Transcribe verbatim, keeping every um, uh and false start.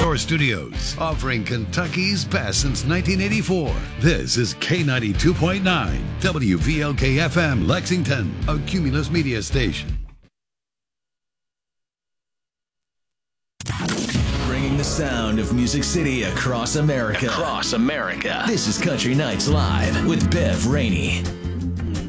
Shore Studios, offering Kentucky's best since nineteen eighty-four. This is K ninety-two point nine, W V L K F M Lexington, a Cumulus media station. Bringing the sound of Music City across America. Across America. This is Country Nights Live with Bev Rainey.